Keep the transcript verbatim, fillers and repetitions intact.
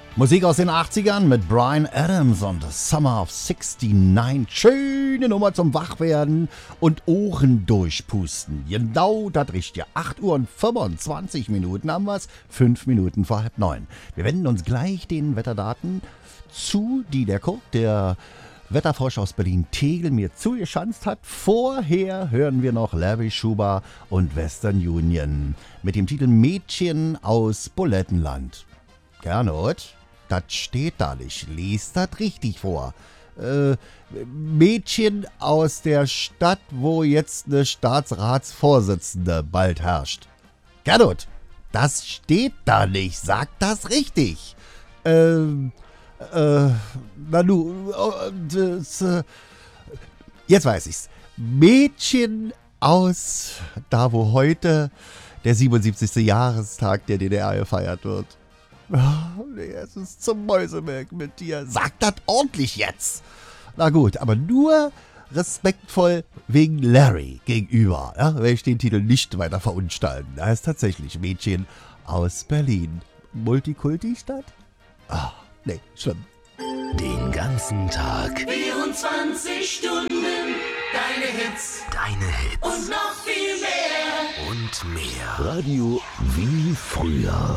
Musik aus den achtzigern mit Bryan Adams und The Summer of sixty-nine. Schöne Nummer zum Wachwerden und Ohren durchpusten. Genau das Richtige. acht Uhr und fünfundzwanzig Minuten haben wir's. Fünf Minuten vor halb neun. Wir wenden uns gleich den Wetterdaten zu, die der Kurt, der Wetterforscher aus Berlin-Tegel, mir zugeschanzt hat. Vorher hören wir noch Larry Schuber und Western Union mit dem Titel Mädchen aus Bulettenland. Gernot, das steht da nicht. Lies das richtig vor. Äh, Mädchen aus der Stadt, wo jetzt eine Staatsratsvorsitzende bald herrscht. Gernot, das steht da nicht. Sag das richtig. Ähm, äh, Nanu, das, äh, jetzt weiß ich's. Mädchen aus da, wo heute der siebenundsiebzigste Jahrestag der D D R gefeiert wird. Oh, nee, es ist zum Mäusemelken mit dir. Sag das ordentlich jetzt. Na gut, aber nur respektvoll wegen Larry gegenüber. Ja, werde ich den Titel nicht weiter verunstalten. Er ist tatsächlich Mädchen aus Berlin. Multikulti-Stadt? Ah, nee, schlimm. Den ganzen Tag. vierundzwanzig Stunden. Deine Hits. Deine Hits. Und noch viel mehr. Und mehr. Radio wie früher.